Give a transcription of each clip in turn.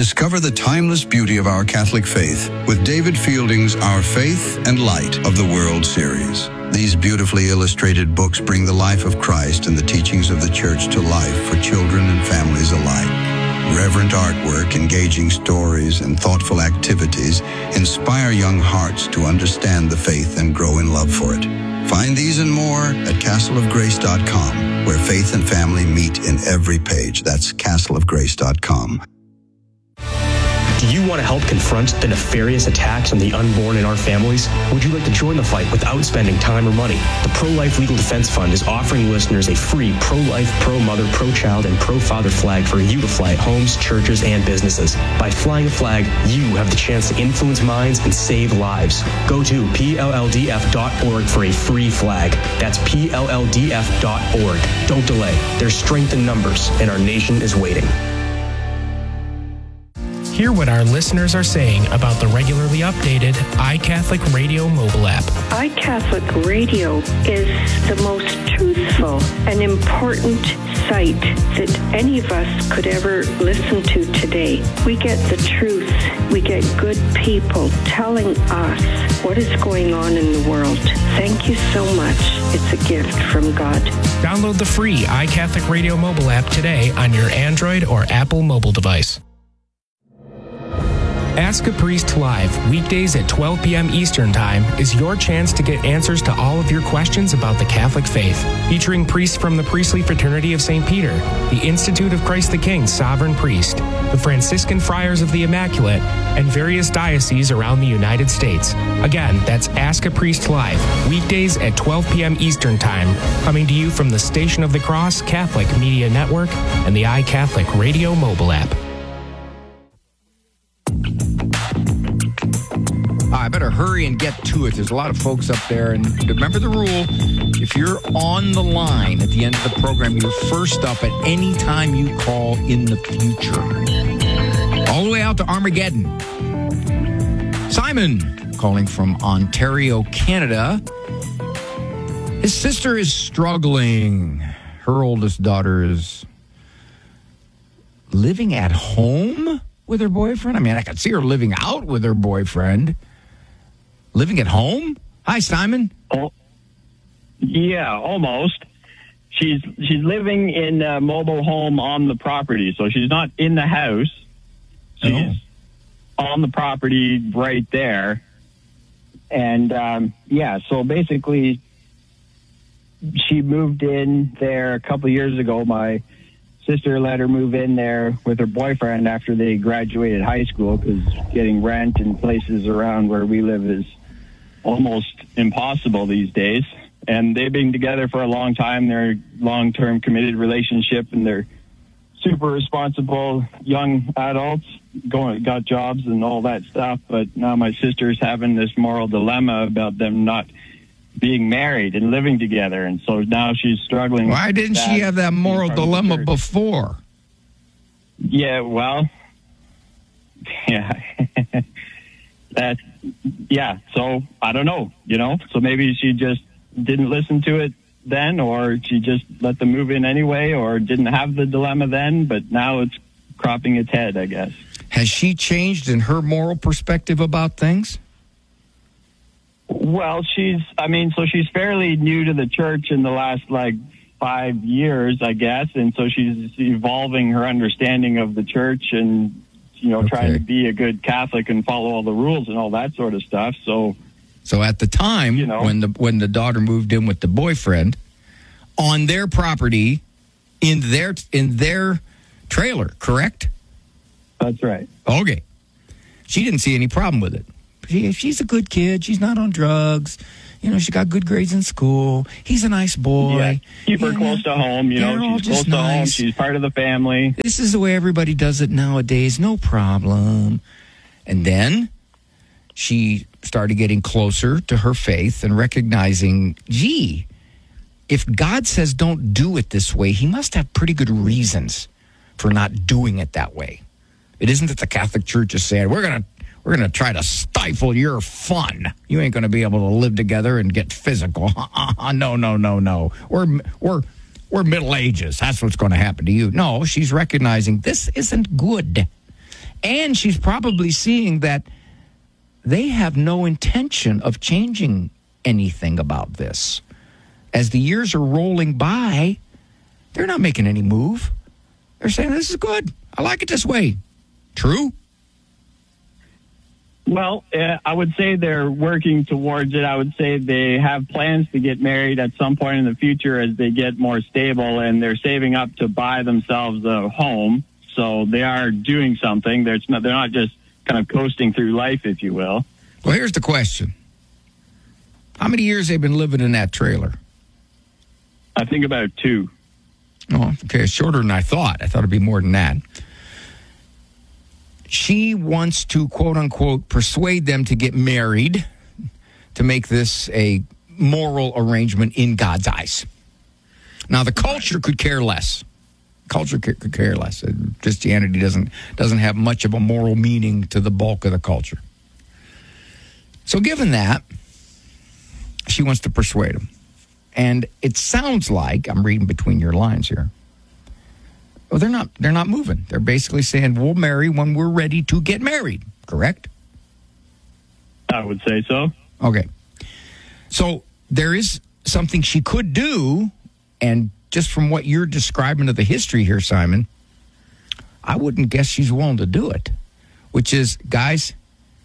Discover the timeless beauty of our Catholic faith with David Fielding's Our Faith and Light of the World series. These beautifully illustrated books bring the life of Christ and the teachings of the Church to life for children and families alike. Reverent artwork, engaging stories, and thoughtful activities inspire young hearts to understand the faith and grow in love for it. Find these and more at castleofgrace.com, where faith and family meet in every page. That's castleofgrace.com. Do you want to help confront the nefarious attacks on the unborn in our families? Would you like to join the fight without spending time or money? The Pro-Life Legal Defense Fund is offering listeners a free pro-life, pro-mother, pro-child, and pro-father flag for you to fly at homes, churches, and businesses. By flying a flag, you have the chance to influence minds and save lives. Go to PLLDF.org for a free flag. That's PLLDF.org. Don't delay. There's strength in numbers, and our nation is waiting. Hear what our listeners are saying about the regularly updated iCatholic Radio mobile app. iCatholic Radio is the most truthful and important site that any of us could ever listen to today. We get the truth. We get good people telling us what is going on in the world. Thank you so much. It's a gift from God. Download the free iCatholic Radio mobile app today on your Android or Apple mobile device. Ask a Priest Live, weekdays at 12 p.m. Eastern Time, is your chance to get answers to all of your questions about the Catholic faith. Featuring priests from the Priestly Fraternity of St. Peter, the Institute of Christ the King Sovereign Priest, the Franciscan Friars of the Immaculate, and various dioceses around the United States. Again, that's Ask a Priest Live, weekdays at 12 p.m. Eastern Time, coming to you from the Station of the Cross Catholic Media Network and the iCatholic Radio mobile app. I better hurry and get to it. There's a lot of folks up there. And remember the rule. If you're on the line at the end of the program, you're first up at any time you call in the future. All the way out to Armageddon. Simon, calling from Ontario, Canada. His sister is struggling. Her oldest daughter is living at home with her boyfriend. I mean, I could see her living out with her boyfriend. Living at home? Hi, Simon. Oh, yeah, almost. She's living in a mobile home on the property, so she's not in the house. She's on the property right there. And, so basically she moved in there a couple of years ago. My sister let her move in there with her boyfriend after they graduated high school, because getting rent in places around where we live is almost impossible these days. And they've been together for a long time. They're a long-term committed relationship, and they're super responsible young adults, got jobs and all that stuff. But now my sister's having this moral dilemma about them not being married and living together. And so now she's struggling. Why didn't she have that moral dilemma before? Yeah, well, so I don't know, so maybe she just didn't listen to it then, or she just let them move in anyway, or didn't have the dilemma then, but now it's cropping its head, I guess. Has she changed in her moral perspective about things? Well, she's fairly new to the church in the last, 5 years, I guess, and so she's evolving her understanding of the church and, trying to be a good Catholic and follow all the rules and all that sort of stuff. So at the time, when the daughter moved in with the boyfriend on their property in their trailer, correct? That's right. Okay. She didn't see any problem with it. She's a good kid. She's not on drugs. She got good grades in school. He's a nice boy. Yeah. Keep her close to home. She's close to home. She's part of the family. This is the way everybody does it nowadays. No problem. And then she started getting closer to her faith and recognizing, gee, if God says don't do it this way, he must have pretty good reasons for not doing it that way. It isn't that the Catholic Church is saying, we're going to try to stifle your fun. You ain't going to be able to live together and get physical. No. We're Middle Ages. That's what's going to happen to you. No, she's recognizing this isn't good. And she's probably seeing that they have no intention of changing anything about this. As the years are rolling by, they're not making any move. They're saying, this is good. I like it this way. True? Well, I would say they're working towards it. I would say they have plans to get married at some point in the future as they get more stable, and they're saving up to buy themselves a home. So they are doing something. They're not just kind of coasting through life, if you will. Well, here's the question. How many years have they been living in that trailer? I think about 2. Oh, okay, shorter than I thought. I thought it'd be more than that. She wants to, quote unquote, persuade them to get married to make this a moral arrangement in God's eyes. Now, the culture could care less. Culture could care less. Christianity doesn't have much of a moral meaning to the bulk of the culture. So given that, she wants to persuade them. And it sounds like, I'm reading between your lines here, well, they're not moving. They're basically saying, we'll marry when we're ready to get married, correct? I would say so. Okay. So there is something she could do, and just from what you're describing of the history here, Simon, I wouldn't guess she's willing to do it, which is, guys,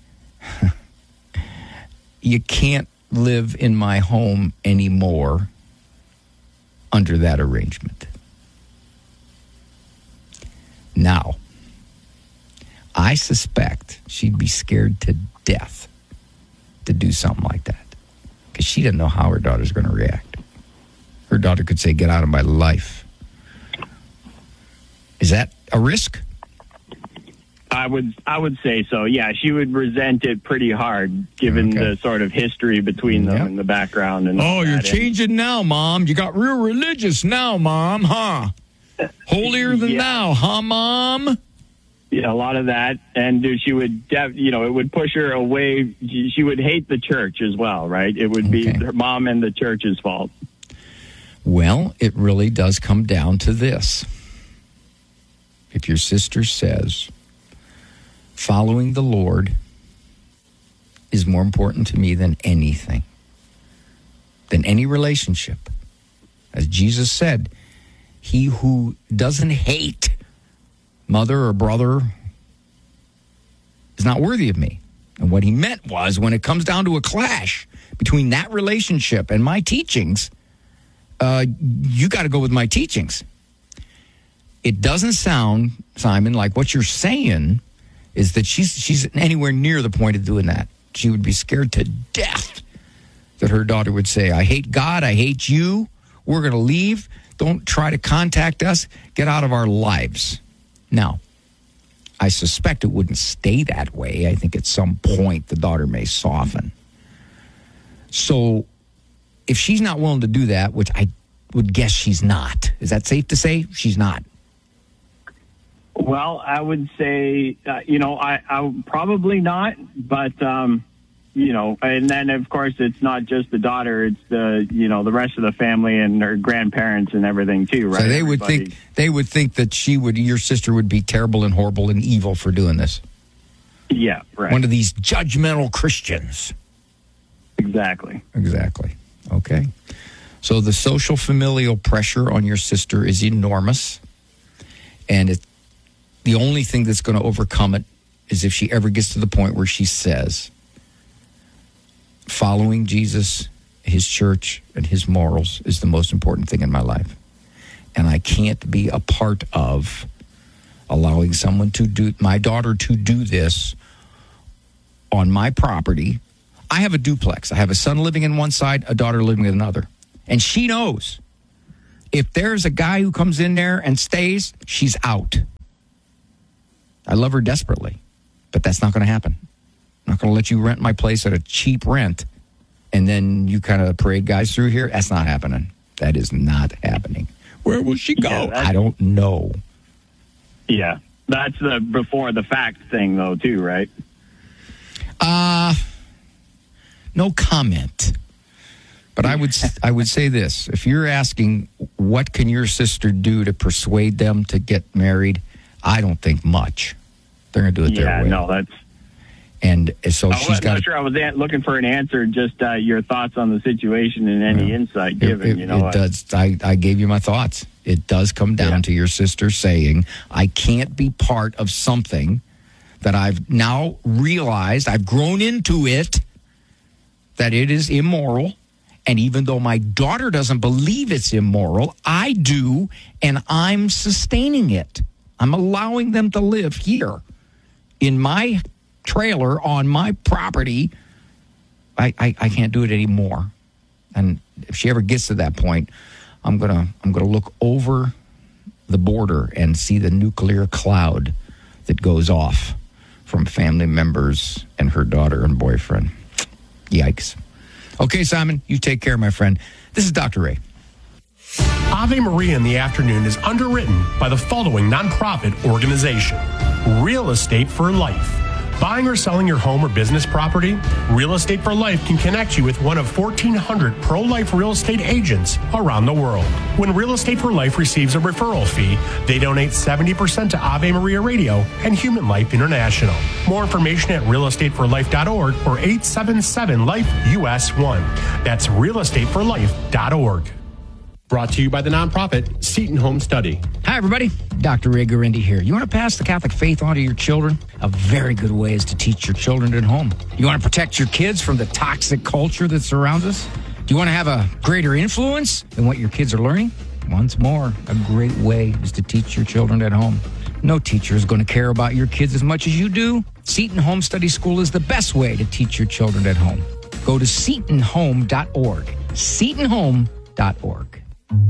you can't live in my home anymore under that arrangement. Now, I suspect she'd be scared to death to do something like that because she doesn't know how her daughter's going to react. Her daughter could say, get out of my life. Is that a risk? I would say so. Yeah, she would resent it pretty hard, given the sort of history between them and the background. And you're changing now, Mom. You got real religious now, Mom, huh? Holier than thou, huh, Mom? Yeah, a lot of that. And she would, it would push her away. She would hate the church as well, right? It would be her mom and the church's fault. Well, it really does come down to this. If your sister says, following the Lord is more important to me than anything, than any relationship. As Jesus said, he who doesn't hate mother or brother is not worthy of me. And what he meant was, when it comes down to a clash between that relationship and my teachings, you got to go with my teachings. It doesn't sound, Simon, like what you're saying is that she's anywhere near the point of doing that. She would be scared to death that her daughter would say, I hate God, I hate you, we're going to leave, don't try to contact us, get out of our lives. Now, I suspect it wouldn't stay that way. I think at some point the daughter may soften. So if she's not willing to do that, which I would guess she's not, is that safe to say? She's not. Well, I would say, I probably not, but, and then, of course, it's not just the daughter, it's the rest of the family and her grandparents and everything too, right? So they would think that your sister would be terrible and horrible and evil for doing this. Yeah, right. One of these judgmental Christians. Exactly. Okay. So the social familial pressure on your sister is enormous, and the only thing that's going to overcome it is if she ever gets to the point where she says, following Jesus, his church, and his morals is the most important thing in my life. And I can't be a part of allowing my daughter to do this on my property. I have a duplex. I have a son living in one side, a daughter living in another. And she knows if there's a guy who comes in there and stays, she's out. I love her desperately, but that's not going to happen. I'm not going to let you rent my place at a cheap rent, and then you kind of parade guys through here. That's not happening. That is not happening. Where will she go? Yeah, I don't know. Yeah, that's the before the fact thing, though, too, right? No comment. But I would say this. If you're asking, what can your sister do to persuade them to get married? I don't think much. They're going to do it their way. Yeah, no, that's... And so she's got... I'm not sure I was looking for an answer, just your thoughts on the situation and any insight given. It does. I gave you my thoughts. It does come down to your sister saying, I can't be part of something that I've now realized, I've grown into it, that it is immoral. And even though my daughter doesn't believe it's immoral, I do, and I'm sustaining it. I'm allowing them to live here in my trailer on my property. I can't do it anymore. And if she ever gets to that point, I'm gonna look over the border and see the nuclear cloud that goes off from family members and her daughter and boyfriend. Yikes. Okay, Simon, you take care, my friend. This is Dr. Ray. Ave Maria in the Afternoon is underwritten by the following nonprofit organization: Real Estate for Life. Buying or selling your home or business property? Real Estate for Life can connect you with one of 1,400 pro-life real estate agents around the world. When Real Estate for Life receives a referral fee, they donate 70% to Ave Maria Radio and Human Life International. More information at realestateforlife.org or 877-LIFE-US1. That's realestateforlife.org. Brought to you by the nonprofit Seton Home Study. Hi, everybody. Dr. Ray Guarendi here. You want to pass the Catholic faith on to your children? A very good way is to teach your children at home. You want to protect your kids from the toxic culture that surrounds us? Do you want to have a greater influence in what your kids are learning? Once more, a great way is to teach your children at home. No teacher is going to care about your kids as much as you do. Seton Home Study School is the best way to teach your children at home. Go to setonhome.org. setonhome.org.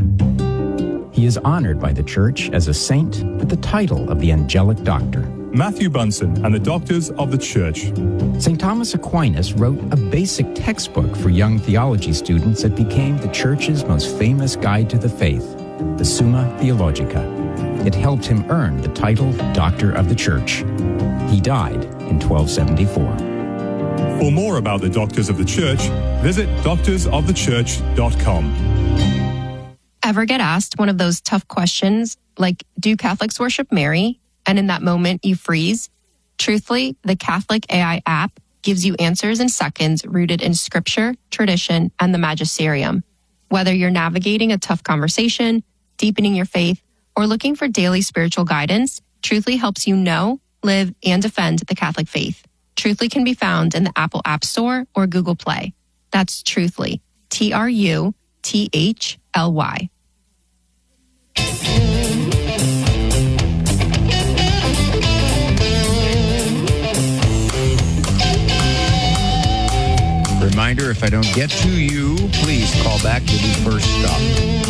He is honored by the Church as a saint with the title of the Angelic Doctor. Matthew Bunson and the Doctors of the Church. St. Thomas Aquinas wrote a basic textbook for young theology students that became the Church's most famous guide to the faith, the Summa Theologica. It helped him earn the title Doctor of the Church. He died in 1274. For more about the Doctors of the Church, visit doctorsofthechurch.com. Ever get asked one of those tough questions like, do Catholics worship Mary? And in that moment you freeze? Truthfully, the Catholic AI app gives you answers in seconds rooted in scripture, tradition, and the magisterium. Whether you're navigating a tough conversation, deepening your faith, or looking for daily spiritual guidance, Truthfully helps you know, live, and defend the Catholic faith. Truthfully can be found in the Apple App Store or Google Play. That's Truthfully, Truthly. Reminder, if I don't get to you, please call back. You'll be first up.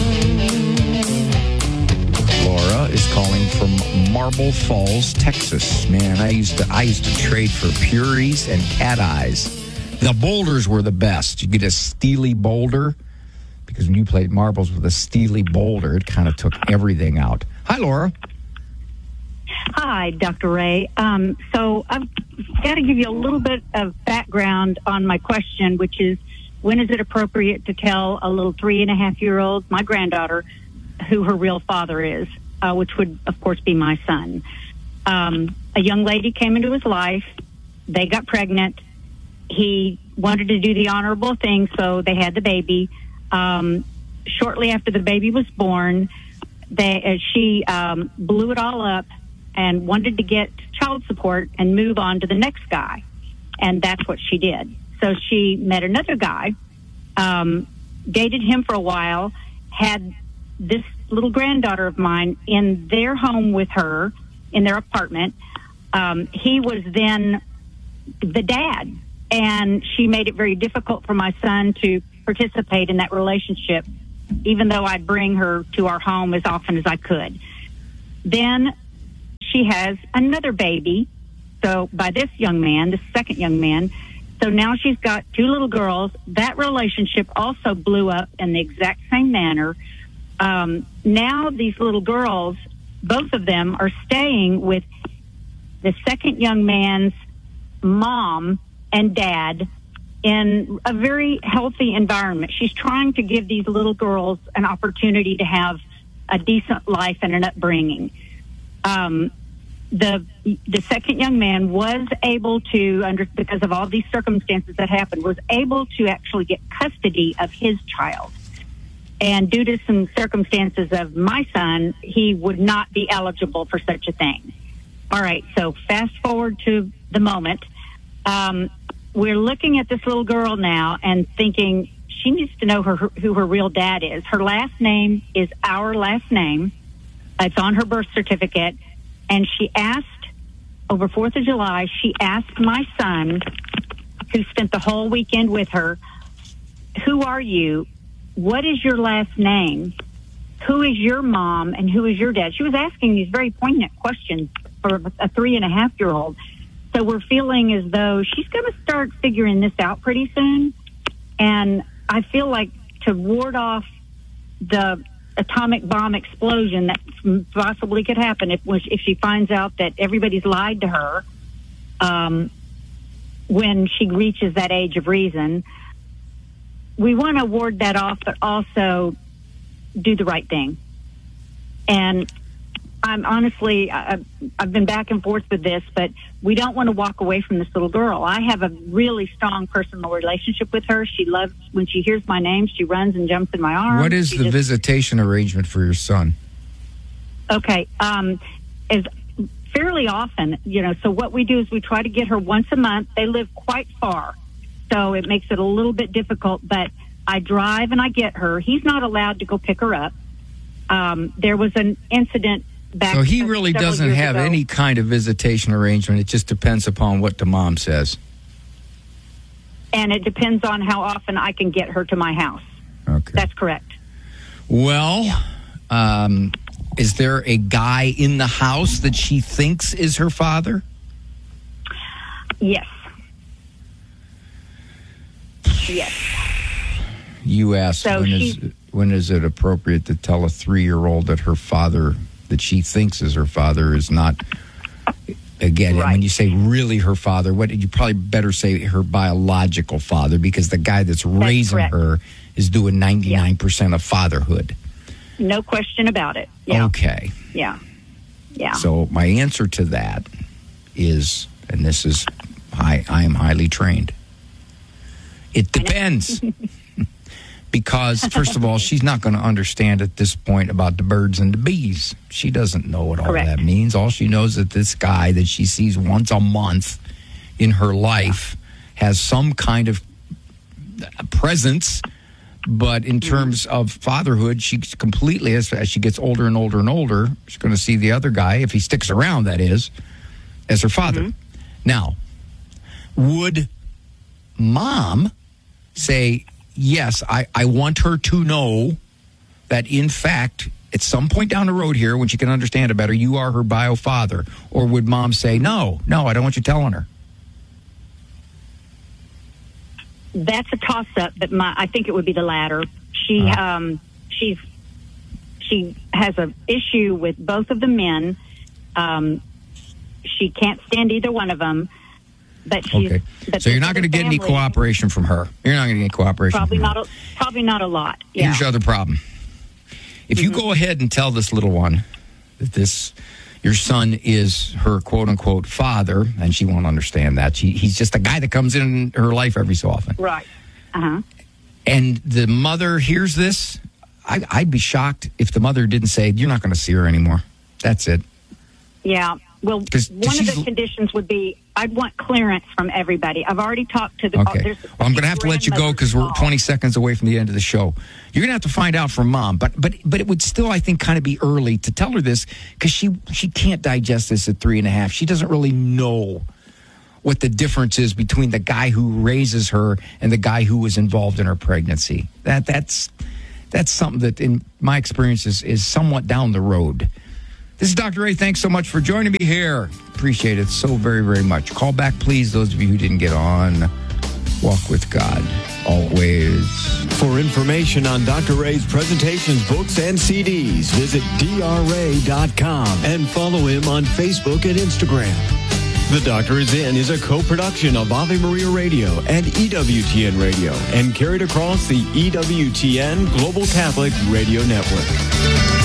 Laura is calling from Marble Falls, Texas. Man, I used to trade for Puries and cat eyes. The boulders were the best. You get a steely boulder, because when you played marbles with a steely boulder, it kind of took everything out. Hi, Laura. Hi, Dr. Ray. So I've got to give you a little bit of background on my question, which is, when is it appropriate to tell a little 3.5-year-old, my granddaughter, who her real father is, which would, of course, be my son. A young lady came into his life. They got pregnant. He wanted to do the honorable thing, so they had the baby. Shortly after the baby was born, she blew it all up and wanted to get child support and move on to the next guy. And that's what she did. So she met another guy, dated him for a while, had this little granddaughter of mine in their home with her, in their apartment. He was then the dad, and she made it very difficult for my son to participate in that relationship, even though I'd bring her to our home as often as I could. Then she has another baby, so by this young man, the second young man. So now she's got 2 little girls. That relationship also blew up in the exact same manner. Now these little girls, both of them, are staying with the second young man's mom and dad in a very healthy environment. She's trying to give these little girls an opportunity to have a decent life and an upbringing. the second young man was able to, because of all these circumstances that happened, was able to actually get custody of his child. And due to some circumstances of my son, he would not be eligible for such a thing. All right, so fast forward to the moment. We're looking at this little girl now and thinking she needs to know who her real dad is. Her last name is our last name. It's on her birth certificate. And she asked, over 4th of July, she asked my son, who spent the whole weekend with her, who are you? What is your last name? Who is your mom and who is your dad? She was asking these very poignant questions for a 3.5-year-old. So we're feeling as though she's going to start figuring this out pretty soon. And I feel like to ward off the atomic bomb explosion that possibly could happen if she finds out that everybody's lied to her when she reaches that age of reason, we want to ward that off, but also do the right thing. And I'm honestly, I've been back and forth with this, but we don't want to walk away from this little girl. I have a really strong personal relationship with her. She loves, when she hears my name, she runs and jumps in my arms. What is the visitation arrangement for your son? Okay. Is fairly often, so what we do is we try to get her once a month. They live quite far, so it makes it a little bit difficult, but I drive and I get her. He's not allowed to go pick her up. There was an incident back. So he really doesn't have any kind of visitation arrangement. It just depends upon what the mom says. And it depends on how often I can get her to my house. Okay. That's correct. Well, is there a guy in the house that she thinks is her father? Yes. Yes. You asked, so when is it appropriate to tell a 3-year-old that her father, that she thinks is her father, is not, again, right. When you say really her father, you probably better say her biological father, because the guy that's raising her is doing 99% of fatherhood. No question about it. Yeah. Okay. Yeah. Yeah. So my answer to that is, and this is, I am highly trained. It depends. Because, first of all, she's not going to understand at this point about the birds and the bees. She doesn't know what all that means. All she knows is that this guy that she sees once a month in her life has some kind of presence. But in terms of fatherhood, she's completely, as she gets older and older and older, she's going to see the other guy, if he sticks around, that is, as her father. Mm-hmm. Now, would mom say, yes, I want her to know that, in fact, at some point down the road here, when she can understand it better, you are her bio father? Or would mom say, no, I don't want you telling her? That's a toss-up, but I think it would be the latter. She has an issue with both of the men. She can't stand either one of them. But okay. So you're not going to get any cooperation from her. You're not going to get any cooperation probably from not her. Probably not a lot. Yeah. Here's the other problem. If you go ahead and tell this little one that your son is her quote-unquote father, and she won't understand that. He's just a guy that comes in her life every so often. Right. Uh-huh. And the mother hears this, I'd be shocked if the mother didn't say, you're not going to see her anymore. That's it. Yeah. Well, one of the conditions would be I'd want clearance from everybody. I've already talked to the... Okay. Well, I'm going to have to let you go because we're 20 seconds away from the end of the show. You're going to have to find out from mom. But it would still, I think, kind of be early to tell her this because she can't digest this at 3.5. She doesn't really know what the difference is between the guy who raises her and the guy who was involved in her pregnancy. That's something that, in my experience, is somewhat down the road. This is Dr. Ray. Thanks so much for joining me here. Appreciate it so very, very much. Call back, please, those of you who didn't get on. Walk with God, always. For information on Dr. Ray's presentations, books, and CDs, visit drray.com and follow him on Facebook and Instagram. The Doctor Is In is a co-production of Ave Maria Radio and EWTN Radio and carried across the EWTN Global Catholic Radio Network.